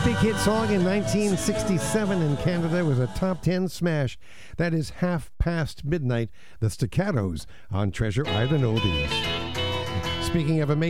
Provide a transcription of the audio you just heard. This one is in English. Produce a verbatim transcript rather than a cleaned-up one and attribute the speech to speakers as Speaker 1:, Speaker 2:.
Speaker 1: big hit song in nineteen sixty-seven in Canada was a top ten smash. That is Half Past Midnight, the Staccatos on Treasure Island Oldies. Speaking of amazing